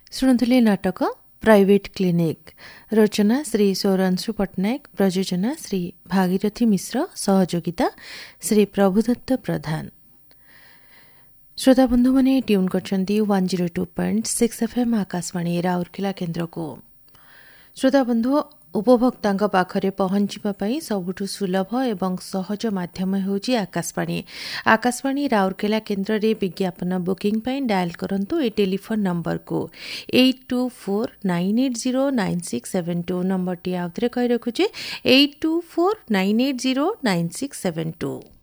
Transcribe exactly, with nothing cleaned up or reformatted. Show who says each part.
Speaker 1: ଶୁଣୁଥିଲେ ନାଟକ private clinic. ରଚନା ଶ୍ରୀ ସୌରାଂଶୁ ପଟ୍ଟନାୟକ, ପ୍ରଯୋଜନା ଶ୍ରୀ ଭାଗୀରଥୀ ମିଶ୍ର, ସହଯୋଗିତା ଶ୍ରୀ ପ୍ରଭୁଦତ୍ତ ପ୍ରଧାନ। ଶ୍ରୋତାବନ୍ଧୁମାନେ ଟ୍ୟୁନ୍ କରିଛନ୍ତି one zero two point six FM Akashvani Rourkela କେନ୍ଦ୍ରକୁ। ଶ୍ରୋତାବନ୍ଧୁ, ଉପଭୋକ୍ତାଙ୍କ ପାଖରେ ପହଞ୍ଚିବା ପାଇଁ ସବୁଠୁ ସୁଲଭ ଏବଂ ସହଜ ମାଧ୍ୟମ ହେଉଛି ଆକାଶବାଣୀ। ଆକାଶବାଣୀ ରାଉରକେଲା କେନ୍ଦ୍ରରେ ବିଜ୍ଞାପନ ବୁକିଂ ପାଇଁ ଡାଏଲ୍ କରନ୍ତୁ ଏ ଟେଲିଫୋନ୍ ନମ୍ବରକୁ eight two four nine eight zero nine six seven two. ନମ୍ବରଟି ଆଉଥରେ କହି ରଖୁଛେ eight two four nine eight zero nine six seven two.